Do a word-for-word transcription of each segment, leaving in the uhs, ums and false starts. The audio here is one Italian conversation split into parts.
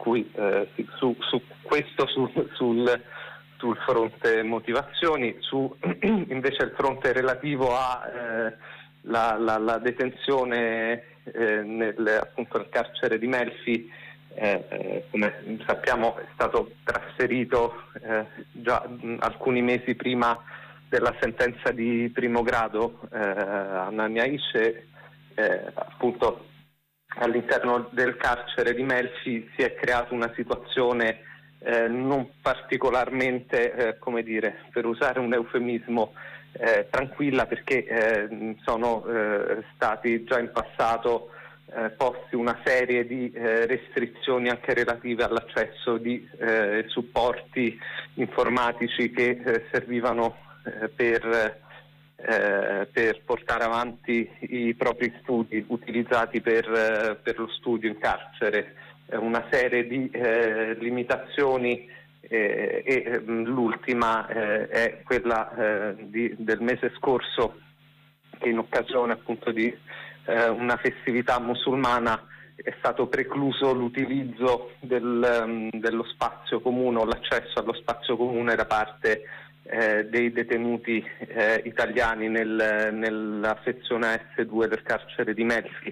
cui eh, su, su questo sul, sul, sul fronte motivazioni, su invece il fronte relativo a eh, la, la, la detenzione eh, nel, appunto nel carcere di Melfi, eh, eh, come sappiamo è stato trasferito eh, già mh, alcuni mesi prima della sentenza di primo grado eh, a Hanania Isce. Eh, appunto all'interno del carcere di Melfi si è creata una situazione eh, non particolarmente, eh, come dire, per usare un eufemismo, eh, tranquilla, perché eh, sono eh, stati già in passato eh, posti una serie di eh, restrizioni anche relative all'accesso di eh, supporti informatici che eh, servivano eh, per Eh, per portare avanti i propri studi utilizzati per, eh, per lo studio in carcere, eh, una serie di eh, limitazioni eh, e eh, l'ultima eh, è quella eh, di, del mese scorso, che in occasione appunto di eh, una festività musulmana è stato precluso l'utilizzo del, um, dello spazio comune o l'accesso allo spazio comune da parte Eh, dei detenuti eh, italiani nel, nella sezione S due del carcere di Melfi,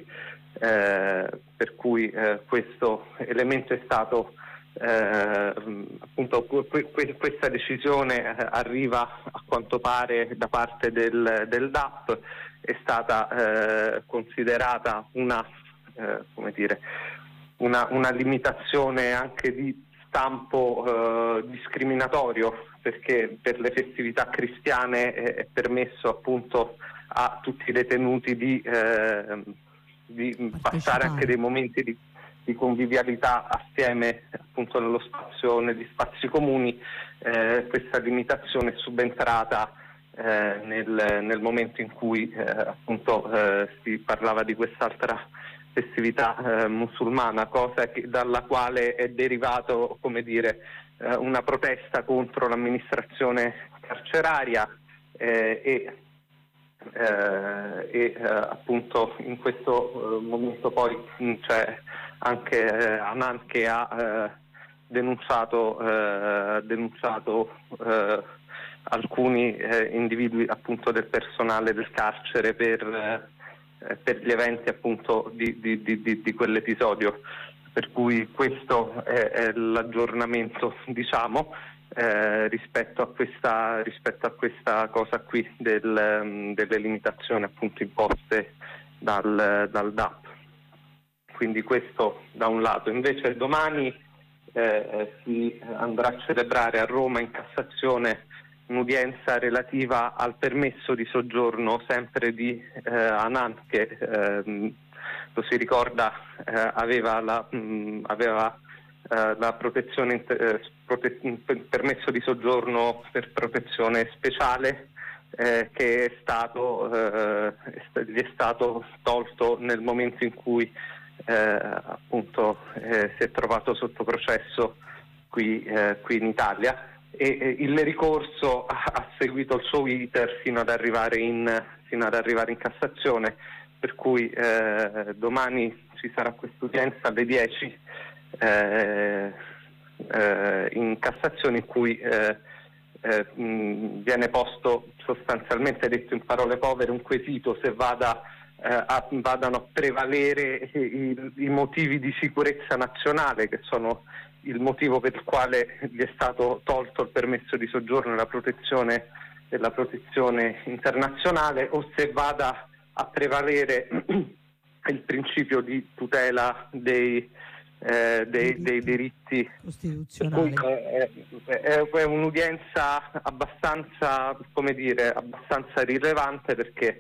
eh, per cui eh, questo elemento è stato eh, appunto que- que- questa decisione eh, arriva a quanto pare da parte del, del D A P, è stata eh, considerata una eh, come dire una, una limitazione anche di stampo eh, discriminatorio, perché per le festività cristiane è permesso appunto a tutti i detenuti di, eh, di passare anche dei momenti di, di convivialità assieme appunto nello spazio, negli spazi comuni. Eh, questa limitazione è subentrata eh, nel, nel momento in cui eh, appunto eh, si parlava di quest'altra festività eh, musulmana, cosa che, dalla quale è derivato, come dire, eh, una protesta contro l'amministrazione carceraria eh, e, eh, e eh, appunto in questo eh, momento poi mh, c'è anche eh, Hanan che ha eh, denunciato, eh, denunciato eh, alcuni eh, individui appunto del personale del carcere per eh, per gli eventi appunto di, di, di, di quell'episodio, per cui questo è, è l'aggiornamento, diciamo, eh, rispetto a questa rispetto a questa cosa qui del, um, delle limitazioni appunto imposte dal, dal D A P. Quindi questo da un lato. Invece domani eh, si andrà a celebrare a Roma in Cassazione un'udienza relativa al permesso di soggiorno sempre di eh, Hanan, che eh, lo si ricorda eh, aveva la, mh, aveva eh, la protezione eh, prote- permesso di soggiorno per protezione speciale eh, che è stato eh, gli è stato tolto nel momento in cui eh, appunto eh, si è trovato sotto processo qui, eh, qui in Italia. E il ricorso ha seguito il suo iter fino ad arrivare in, fino ad arrivare in Cassazione, per cui eh, domani ci sarà questa udienza alle dieci eh, eh, in Cassazione, in cui eh, eh, mh, viene posto, sostanzialmente detto in parole povere, un quesito se vada, eh, a, vadano a prevalere i, i motivi di sicurezza nazionale, che sono il motivo per il quale gli è stato tolto il permesso di soggiorno e la protezione, e la protezione internazionale, o se vada a prevalere il principio di tutela dei, eh, dei, dei diritti costituzionali. È, è, è un'udienza abbastanza, come dire, abbastanza rilevante, perché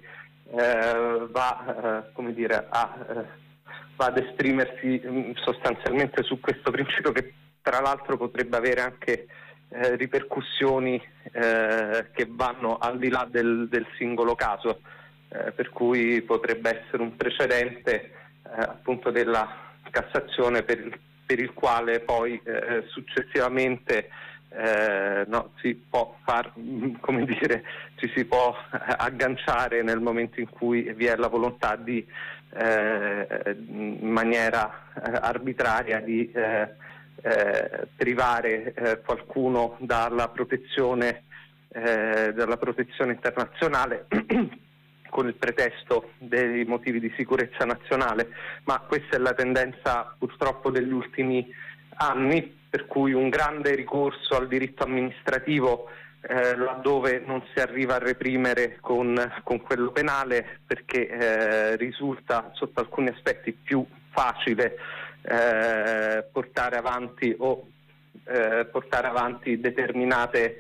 eh, va, eh, come dire, a eh, va ad esprimersi mh, sostanzialmente su questo principio, che tra l'altro potrebbe avere anche eh, ripercussioni eh, che vanno al di là del, del singolo caso, eh, per cui potrebbe essere un precedente eh, appunto della Cassazione per il, per il quale poi eh, successivamente eh, no, si può far, come dire, ci si può agganciare nel momento in cui vi è la volontà di eh, in maniera eh, arbitraria di, eh, eh, privare eh, qualcuno dalla protezione, eh, dalla protezione internazionale con il pretesto dei motivi di sicurezza nazionale, ma questa è la tendenza purtroppo degli ultimi anni, per cui un grande ricorso al diritto amministrativo eh, laddove non si arriva a reprimere con, con quello penale, perché eh, risulta sotto alcuni aspetti più facile eh, portare avanti o eh, portare avanti determinate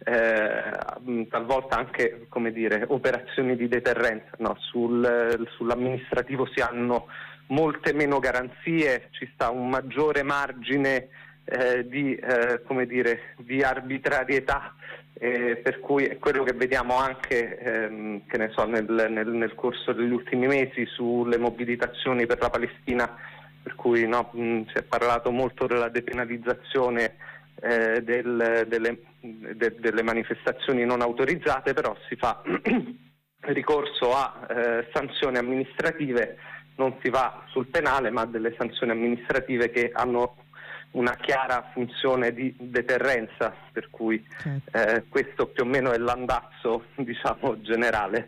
eh, talvolta anche, come dire, operazioni di deterrenza, no? Sul, sull'amministrativo si hanno molte meno garanzie, ci sta un maggiore margine eh, di, eh, come dire, di arbitrarietà, eh, per cui è quello che vediamo anche ehm, che ne so, nel, nel, nel corso degli ultimi mesi sulle mobilitazioni per la Palestina, per cui no, mh, si è parlato molto della depenalizzazione eh, del, delle, de, delle manifestazioni non autorizzate, però si fa ricorso a eh, sanzioni amministrative, non si va sul penale, ma delle sanzioni amministrative che hanno una chiara funzione di deterrenza, per cui eh, questo più o meno è l'andazzo, diciamo, generale.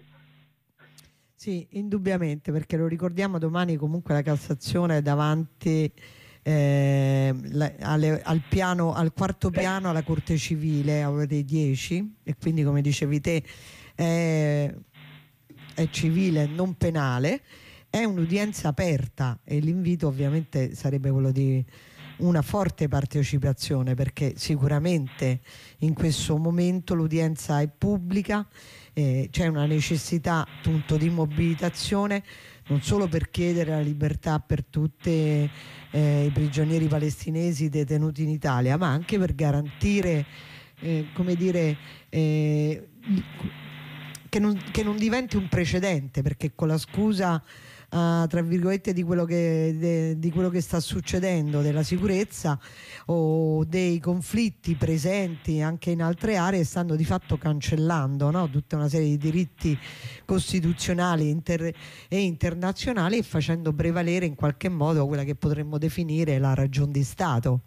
Sì, indubbiamente, perché lo ricordiamo, domani comunque la Cassazione è davanti eh, la, alle, al, piano, al quarto piano alla Corte Civile a ore dieci, e quindi, come dicevi te, è, è civile, non penale. È un'udienza aperta e l'invito ovviamente sarebbe quello di una forte partecipazione, perché sicuramente in questo momento l'udienza è pubblica, eh, c'è una necessità appunto di mobilitazione, non solo per chiedere la libertà per tutti eh, i prigionieri palestinesi detenuti in Italia, ma anche per garantire eh, come dire eh, che, non, che non diventi un precedente, perché con la scusa Uh, tra virgolette di quello, che, de, di quello che sta succedendo, della sicurezza o dei conflitti presenti anche in altre aree, stanno di fatto cancellando, no? Tutta una serie di diritti costituzionali inter e internazionali, e facendo prevalere in qualche modo quella che potremmo definire la ragion di Stato.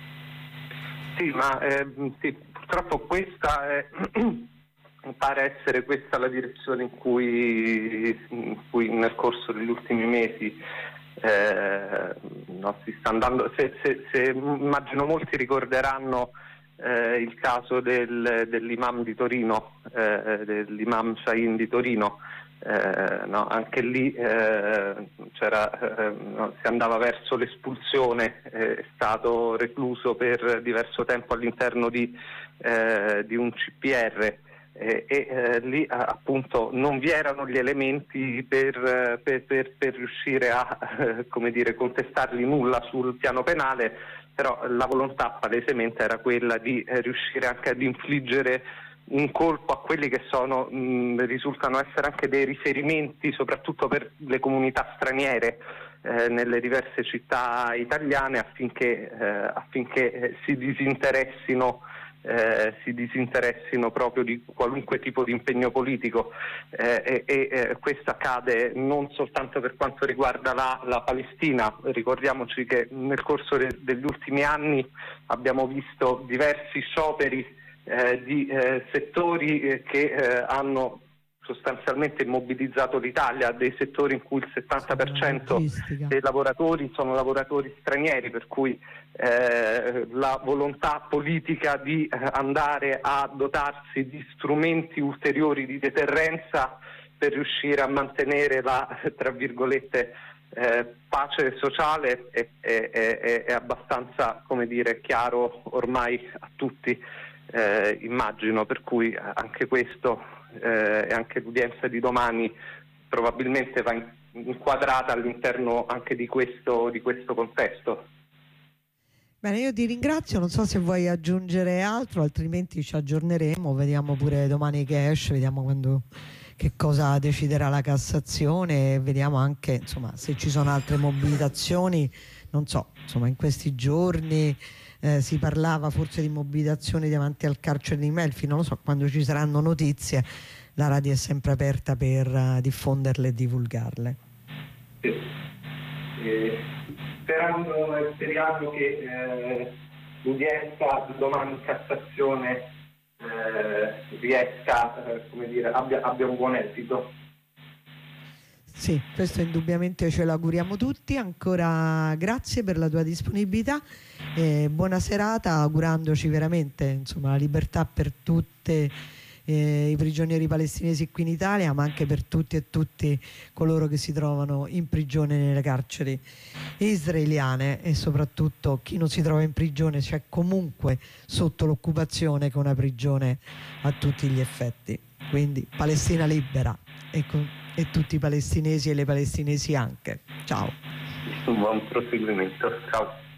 Sì, ma eh, sì, purtroppo questa è pare essere questa la direzione in cui, in cui nel corso degli ultimi mesi eh, no, si sta andando. Se, se, se, immagino molti ricorderanno eh, il caso del, dell'imam di Torino, eh, dell'imam Shahin di Torino. Eh, no, anche lì eh, c'era, eh, no, si andava verso l'espulsione, eh, è stato recluso per diverso tempo all'interno di, eh, di un C P R. Eh, e eh, lì appunto non vi erano gli elementi per, per, per, per riuscire a eh, come dire, contestargli nulla sul piano penale, però la volontà palesemente era quella di eh, riuscire anche ad infliggere un colpo a quelli che sono mh, risultano essere anche dei riferimenti soprattutto per le comunità straniere eh, nelle diverse città italiane, affinché, eh, affinché eh, si disinteressino Eh, si disinteressino proprio di qualunque tipo di impegno politico, eh, e, e eh, questo accade non soltanto per quanto riguarda la, la Palestina. Ricordiamoci che nel corso de, degli ultimi anni abbiamo visto diversi scioperi eh, di eh, settori eh, che eh, hanno sostanzialmente immobilizzato l'Italia, dei settori in cui il settanta per cento dei lavoratori sono lavoratori stranieri, per cui eh, la volontà politica di eh, andare a dotarsi di strumenti ulteriori di deterrenza per riuscire a mantenere la, tra virgolette, eh, pace sociale è, è, è, è abbastanza, come dire, chiaro ormai a tutti, eh, immagino, per cui anche questo Eh, e anche l'udienza di domani probabilmente va in, inquadrata all'interno anche di questo, di questo contesto. Bene, io ti ringrazio, non so se vuoi aggiungere altro, altrimenti ci aggiorneremo, vediamo pure domani che esce, vediamo quando, che cosa deciderà la Cassazione, e vediamo anche insomma se ci sono altre mobilitazioni, non so, insomma in questi giorni Eh, si parlava forse di mobilitazioni davanti al carcere di Melfi, non lo so, quando ci saranno notizie la radio è sempre aperta per uh, diffonderle e divulgarle. Sì. Eh, sperando e speriamo che eh, l'udienza domani in Cassazione eh, riesca, eh, come dire, abbia, abbia un buon esito. Sì, questo indubbiamente ce l'auguriamo tutti. Ancora grazie per la tua disponibilità e buona serata, augurandoci veramente, insomma, la libertà per tutte eh, i prigionieri palestinesi qui in Italia, ma anche per tutti e tutti coloro che si trovano in prigione nelle carceri israeliane, e soprattutto chi non si trova in prigione, cioè comunque sotto l'occupazione, che è una prigione a tutti gli effetti. Quindi Palestina libera e, con, e tutti i palestinesi e le palestinesi anche. Ciao. Un buon proseguimento. Ciao.